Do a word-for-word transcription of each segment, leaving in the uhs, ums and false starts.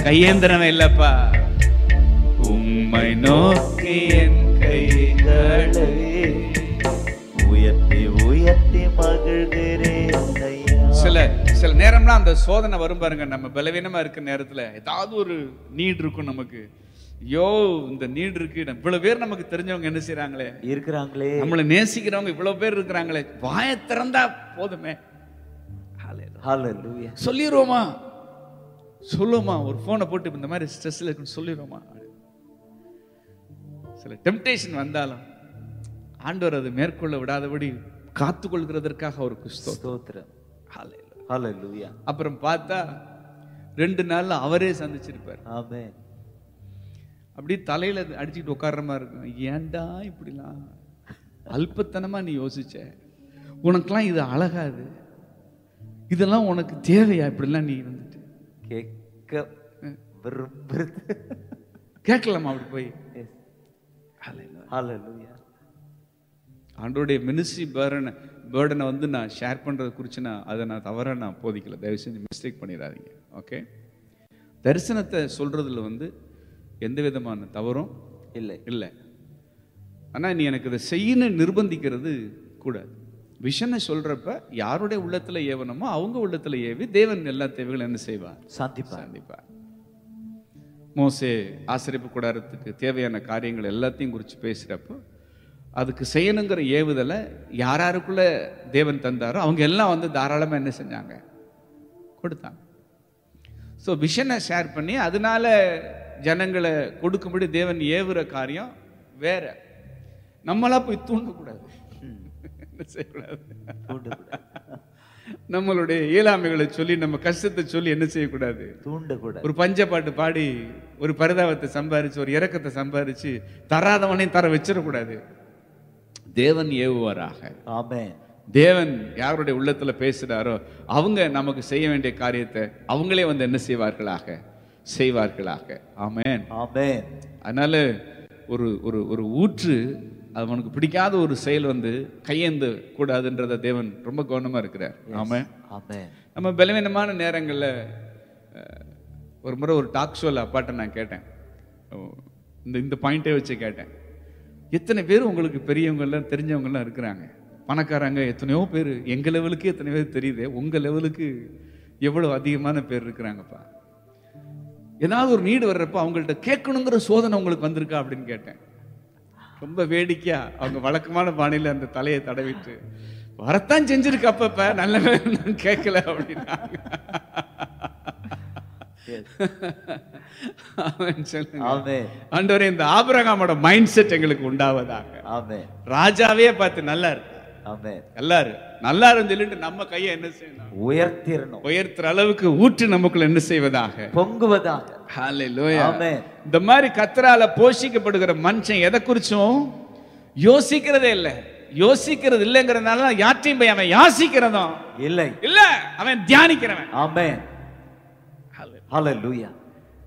கையேந்திரமே இல்லப்பா. உம்மை நோக்கி என் கைகளை உயர்த்தி உயர்த்தி மகிழ்கிறேன் ஐயா. சில சில நேரம்லாம் அந்த சோதனை வரும் பாருங்க. நம்ம பலவீனமா இருக்க நேரத்துல ஏதாவது ஒரு நீட் இருக்கும் நமக்கு. ஐயோ இந்த நீட் இருக்கு, இவ்வளவு பேர் நமக்கு தெரிஞ்சவங்க என்ன செய்யறாங்களே இருக்கிறாங்களே, நம்மளை நேசிக்கிறவங்க இவ்வளவு பேர் இருக்கிறாங்களே, வாயை திறந்தா போதுமே ஹல்லேலூயா சொல்லிடுவோமா சொல்லுவோமா, ஒரு போனை போட்டு இந்த மாதிரி ஸ்ட்ரெஸ்ல இருக்குன்னு சொல்லிடுவோமா. சில டெம்டேஷன் வந்தாலும் ஆண்டவர் அதை மேற்கொள்ள விடாதபடி காத்து கொள்கிறதற்காக அவருக்கு ஸ்தோத்திரம். ஹல்லேலூயா. அப்புறம் பார்த்தா ரெண்டு நாள்ல அவரே சந்திச்சிருப்பார். ஆமென். அப்படி தலையில அடிச்சுட்டு உட்கார்ற மாதிரி இருக்கும். ஏன்டா இப்படிலாம் அல்பத்தனமா நீ யோசிச்ச, உனக்கெல்லாம் இது அழகாது, இதெல்லாம் உனக்கு தேவையா, இப்படிலாம் நீ வந்துட்டு கேட்க விரும்புறது கேட்கலாமா அப்படி போய். ஹல்லேலூயா. ஆண்டோடைய மினிஸ்ட்ரி பேர்டனை பேர்டனை வந்து நான் ஷேர் பண்றது குறித்து நான் அதை நான் தவறாக நான் போதிக்கல. தயவு செஞ்சு மிஸ்டேக் பண்ணிடாதீங்க. ஓகே, தரிசனத்தை சொல்றதுல வந்து எந்த விதமான தவறும் இல்லை இல்லை. ஆனால் நீ எனக்கு இதை செய்யணும் நிர்பந்திக்கிறது கூடாது. விஷனை சொல்றப்ப யாருடைய உள்ளத்துல ஏவனமோ அவங்க உள்ளத்துல ஏவி தேவன் எல்லா தேவைகளும் என்ன செய்வார், சந்திப்பார் சந்திப்பார். மோசே ஆசரிப்பு கூடாரத்துக்கு தேவையான காரியங்கள் எல்லாத்தையும் குறித்து பேசுறப்போ அதுக்கு செய்யணுங்கிற ஏவுதலை யாராருக்குள்ள தேவன் தந்தாரோ அவங்க எல்லாம் வந்து தாராளமாக என்ன செஞ்சாங்க, கொடுத்தாங்க. ஸோ விஷனை ஷேர் பண்ணி அதனால ஜனங்களை கொடுக்கும்படி தேவன் ஏவுற காரியம் வேற. நம்மளா போய் தூண்டக்கூடாது, என்ன செய்யக்கூடாது, நம்மளுடைய இயலாமைகளை சொல்லி நம்ம கஷ்டத்தை சொல்லி என்ன செய்யக்கூடாது, தூண்டக்கூடாது. ஒரு பஞ்ச பாட்டு பாடி ஒரு பரிதாபத்தை சம்பாரிச்சு ஒரு இரக்கத்தை சம்பாரிச்சு தராதவனையும் தர வச்சிடக்கூடாது. தேவன் ஏவுவாராக. ஆமென். தேவன் யாருடைய உள்ளத்துல பேசுறாரோ அவங்க நமக்கு செய்ய வேண்டிய காரியத்தை அவங்களே வந்து என்ன செய்வார்களாக, செய்வார்களாக. ஆமென், ஆமென். அதனால ஒரு ஒரு ஒரு ஊற்று அவனுக்கு பிடிக்காத ஒரு செயல் வந்து கையேந்து கூடாதுன்றத தேவன் ரொம்ப கவனமா இருக்கிறார். ஆமென், ஆமென். நம்ம பலவீனமான நேரங்கள்ல ஒரு முறை ஒரு டாக் ஷோல அப்பாட்ட நான் கேட்டேன், இந்த இந்த பாயிண்டே வச்சு கேட்டேன், எத்தனை பேர் உங்களுக்கு பெரியவங்க எல்லாம் தெரிஞ்சவங்க எல்லாம் இருக்கிறாங்க, பணக்காரங்க எத்தனையோ பேர், எங்க லெவலுக்கு எத்தனை பேர் தெரியுது, உங்க லெவலுக்கு எவ்வளவு அதிகமான பேர் இருக்கிறாங்கப்பா. ஏதாவது ஒரு நீடு வர்றப்ப அவங்கள்ட்ட கேட்கணுங்கிற சோதனை உங்களுக்கு வந்திருக்கா அப்படின்னு கேட்டேன். ரொம்ப வேடிக்கையா அவங்க வழக்கமான பாணியில அந்த தலையை தடவிட்டு வரத்தான் செஞ்சிருக்கு அப்பப்ப, நல்ல கேட்கல அப்படின்னாங்க. ஆண்டவரே இந்த ஆபிரகாமோட மைண்ட் செட் எங்களுக்கு உண்டாவதாக. ராஜாவே பார்த்து நல்லா இருக்கு, எல்லாரும் நல்லா இருந்து சொல்லிட்டு நம்ம கையை என்ன செய்யணும், உயர்த்திரணும். உயர்த்துற அளவுக்கு ஊற்று நமக்குள்ள என்ன செய்வதாக, பொங்குவதாக. ஹல்லேலூயா. இந்த மாதிரி கர்த்தரால போஷிக்கப்படுகிற மனுஷன் எதை குறிச்சும் யோசிக்கிறதே இல்லை. யோசிக்கிறது இல்லைங்கிறதுனால யாற்றையும் போய் அவன் யாசிக்கிறதும் இல்லை, இல்ல அவன் தியானிக்கிறவன். ஆமென், ஹல்லேலூயா.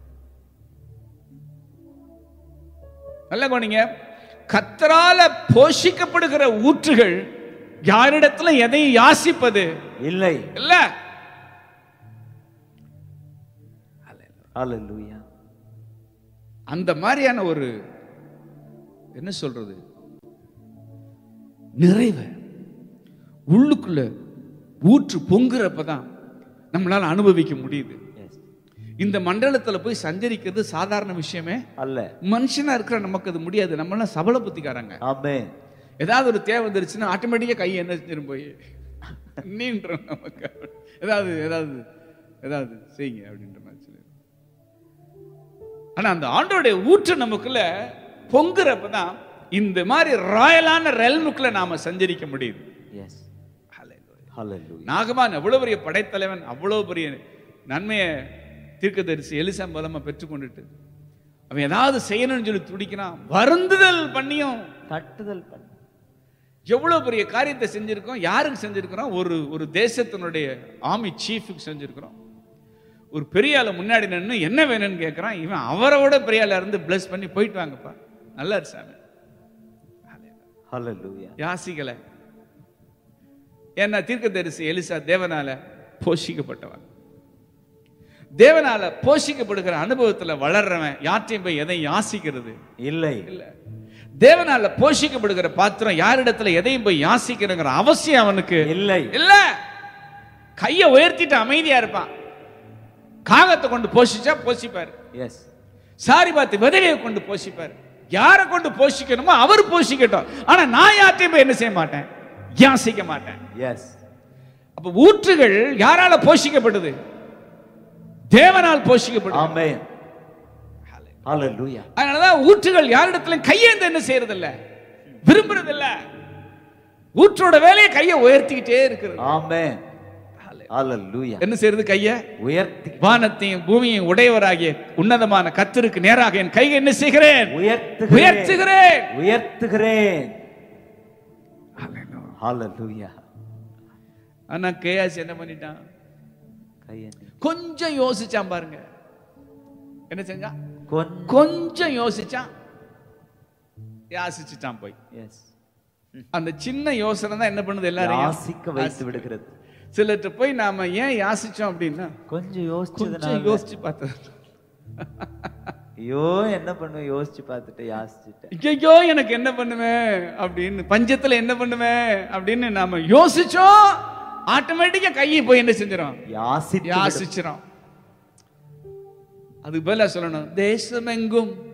நல்ல கவனிங்க, கர்த்தரால போஷிக்கப்படுகிற ஊற்றுகள் யாரிடத்துல எதையும் யாசிப்பது இல்லை, இல்ல. ஹல்லேலூயா. அந்த மாதிரியான ஒரு என்ன சொல்றது நிறைவு உள்ளுக்குள்ள ஊற்று பொங்குறப்பதான் நம்மளால அனுபவிக்க முடியுது. இந்த மண்டலத்துல போய் சஞ்சரிக்கிறது சாதாரண விஷயமே அல்ல. மனுஷனா இருக்கிற நமக்கு அது முடியாது. நம்ம எல்லாம் சபல புத்திக்காரங்க. ஆமென். ஏதாவது ஒரு தேவை வந்துருச்சுன்னா ஆட்டோமேட்டிக்கா கை என்ன செஞ்சிடும் போய் நீன்ற நமக்கு ஏதாவது ஏதாவது ஏதாவது செய்யுங்க அப்படின்ற மாதிரி சொல்லி. ஆனா அந்த ஆண்டோடைய ஊற்று நமக்குள்ள பொங்குறப்பதான் இந்த மாதிரி ராயலான ரெல்முக்குள்ள நாம சஞ்சரிக்க முடியுது. நாகமான் அவ்வளவு பெரிய படைத்தலைவன், அவ்வளவு பெரிய நன்மையை தீர்க்கதரிசி எலிசா மூலமா பெற்றுக்கொண்டுட்டு அவன் ஏதாவது செய்யணும்னு சொல்லி துடிக்கிறான். வருந்துதல் பண்ணியும் தட்டுதல் பண்ணி எவ்வளவு பெரிய காரியத்தை செஞ்சிருக்கோம். யாருக்கு செஞ்சிருக்கிறோம்? ஒரு ஒரு தேசத்தினுடைய ஆர்மி சீஃபுக்கு செஞ்சிருக்கிறோம். ஒரு பெரிய ஆளை முன்னாடி நின்று என்ன வேணும்னு கேட்கிறான். இவன் அவரோட பெரிய ஆளா இருந்து பிளஸ் பண்ணி போயிட்டு வாங்கப்பா, நல்லா இரு சாமி. ஹல்லேலூயா. யாசிக்கல. ஏன்னா தீர்க்கதரிசி எலிசா தேவனால போஷிக்கப்பட்டவன். தேவனால போஷிக்கப்படுகிற அனுபவத்துல வளர்றவன் யாற்றையும் போய் எதையும் யாசிக்கிறது இல்லை. இல்ல. தேவனால போஷிக்கப்படுகிற பாத்திரம் யாரிடத்துல எதையும் போய் யாசிக்கிறங்கிற அவசியம் அவனுக்கு இல்லை. இல்ல. கைய உயர்த்திட்டு அமைதியா இருப்பான். காகத்தை கொண்டு போஷிச்சா போஷிப்பாரு. எஸ். சாரி பார்த்து விதவையை கொண்டு போஷிப்பாரு. யாரை கொண்டு போஷிக்கணுமோ அவர் போஷிக்கட்டும். ஆனா நான் யார்ட்டையும் போய் என்ன செய்ய மாட்டேன், யாசிக்க மாட்டேன். எஸ். அப்ப ஊற்றுகள் யாரால போஷிக்கப்படுது? தேவனால் போஷிக்கப்படுது. ஆமென். ஹalleluya. அதனாலதான் ஊற்றுகள் யாரிடத்துல கையேந்த என்ன செய்யறது இல்ல, விரும்புறது இல்ல. ஊற்றோட வேலையை கையை உயர்த்திக்கிட்டே இருக்கிறது. ஆமென். ஹalleluya. என்ன செய்யறது? கையை உயர்த்தி வானத்தையும் பூமியையும் உடையவராகிய உன்னதமான கர்த்தருக்கு நேராக என் கையை என்ன செய்கிறேன்? உயர்த்துகிறேன் உயர்த்துகிறேன். ஹalleluya. ஆனா கேயாஸ் என்ன பண்ணிட்டான்? கொஞ்சம் யோசிச்சான் பாருங்க. என்ன செஞ்சா? கொஞ்சம் யோசிச்சான், யாசிச்சுட்டான் போய். அந்த சின்ன யோசனை தான் என்ன பண்ணுது? எல்லாரையும் யாசிக்க வைத்து விடுகிறது. சிலர்ட்ட போய் நாம ஏன் யாசிச்சோம் அப்படின்னா, கொஞ்சம் யோசிச்சு யோசிச்சு பார்த்தது. ஐயோ என்ன பண்ணுவேன் யோசிச்சு பார்த்துட்டு யாசிச்சுட்டேன். ஐயோ எனக்கு என்ன பண்ணுவேன் அப்படின்னு, பஞ்சத்துல என்ன பண்ணுவேன் அப்படின்னு நாம யோசிச்சோம். ஆட்டோமேட்டிக்கா கையை போய் என்ன செஞ்சிடும்? யாசிச்சிடும். அதுக்கு பதிலா சொல்லணும், தேசமெங்கும்